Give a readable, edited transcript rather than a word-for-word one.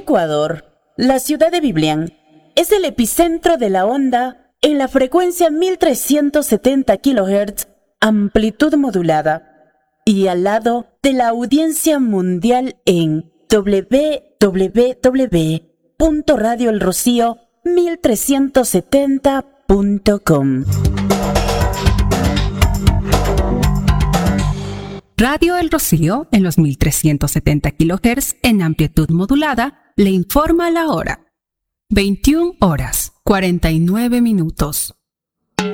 Ecuador, la ciudad de Biblián es el epicentro de la onda en la frecuencia 1370 kHz, amplitud modulada, y al lado de la audiencia mundial en www.radioelrocío1370.com. Radio El Rocío, en los 1370 kHz en amplitud modulada, le informa la hora. 21 horas, 49 minutos.